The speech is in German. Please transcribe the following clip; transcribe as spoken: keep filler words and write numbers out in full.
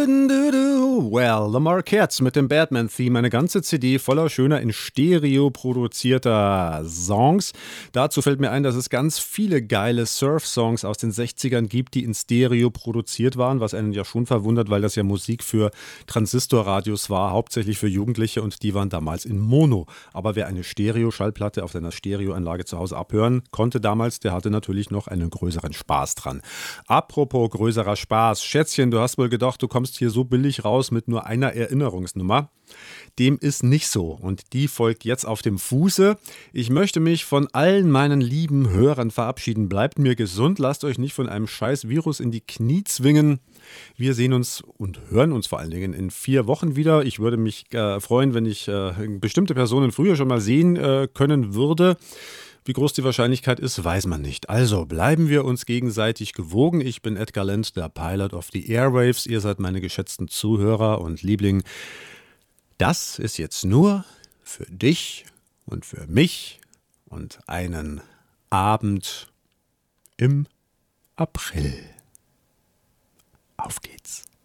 Well, The Marquettes mit dem Batman-Theme, eine ganze C D voller schöner in Stereo produzierter Songs. Dazu fällt mir ein, dass es ganz viele geile Surf-Songs aus den sechzigern gibt, die in Stereo produziert waren, was einen ja schon verwundert, weil das ja Musik für Transistorradios war, hauptsächlich für Jugendliche, und die waren damals in Mono. Aber wer eine Stereo-Schallplatte auf seiner Stereoanlage zu Hause abhören konnte damals, der hatte natürlich noch einen größeren Spaß dran. Apropos größerer Spaß, Schätzchen, du hast wohl gedacht, du kommst hier so billig raus mit nur einer Erinnerungsnummer. Dem ist nicht so, und die folgt jetzt auf dem Fuße. Ich möchte mich von allen meinen lieben Hörern verabschieden. Bleibt mir gesund, lasst euch nicht von einem scheiß Virus in die Knie zwingen. Wir sehen uns und hören uns vor allen Dingen in vier Wochen wieder. Ich würde mich äh, freuen, wenn ich äh, bestimmte Personen früher schon mal sehen äh, können würde. Wie groß die Wahrscheinlichkeit ist, weiß man nicht. Also bleiben wir uns gegenseitig gewogen. Ich bin Edgar Lenz, der Pilot of the Airwaves. Ihr seid meine geschätzten Zuhörer und Liebling. Das ist jetzt nur für dich und für mich und einen Abend im April. Auf geht's.